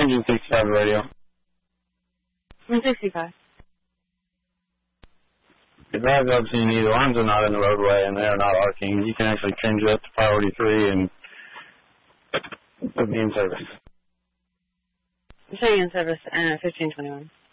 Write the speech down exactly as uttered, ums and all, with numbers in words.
Engine sixty-five radio. I'm sixty-five. If I've ever seen either ones are not in the roadway and they're not arcing, you can actually change it up to priority three and put me in service. I'm showing you in service, uh, fifteen twenty-one.